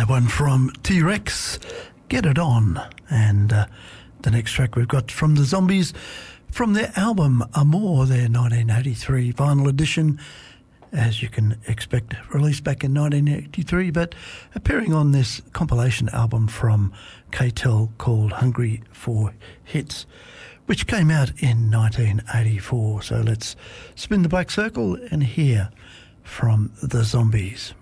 That one from T-Rex, Get It On. And the next track we've got from the Zombies, from their album Amour, their 1983 vinyl edition, as you can expect, released back in 1983, but appearing on this compilation album from K-Tel called Hungry for Hits, which came out in 1984. So let's spin the black circle and hear from the Zombies.